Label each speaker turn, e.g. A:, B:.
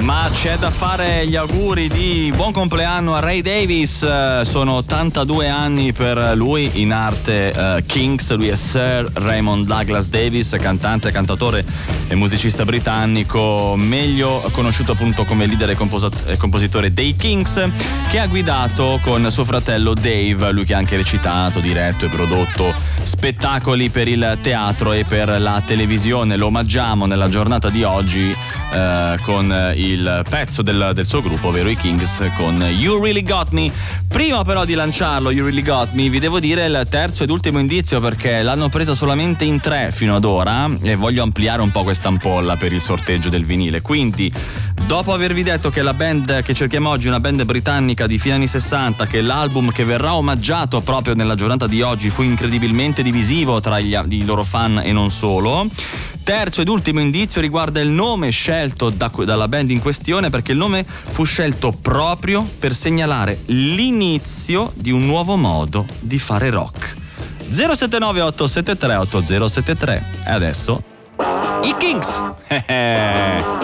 A: Ma c'è da fare gli auguri di buon compleanno a Ray Davies, sono 82 anni per lui, in arte Kings. Lui è Sir Raymond Douglas Davies, cantante, cantautore e musicista britannico, meglio conosciuto appunto come leader e compositore dei Kings, che ha guidato con suo fratello Dave, lui che ha anche recitato, diretto e prodotto spettacoli per il teatro e per la televisione. Lo omaggiamo nella giornata di oggi con il pezzo del suo gruppo, ovvero i Kings, con You Really Got Me. Prima però di lanciarlo, You Really Got Me, vi devo dire il terzo ed ultimo indizio, perché l'hanno presa solamente in 3 fino ad ora e voglio ampliare un po' questa ampolla per il sorteggio del vinile. Quindi, dopo avervi detto che la band che cerchiamo oggi è una band britannica di fine anni 60, che l'album che verrà omaggiato proprio nella giornata di oggi fu incredibilmente divisivo tra i loro fan e non solo, terzo ed ultimo indizio riguarda il nome scelto dalla band in questione, perché il nome fu scelto proprio per segnalare l'inizio di un nuovo modo di fare rock. 079 873 8073. E adesso i Kings.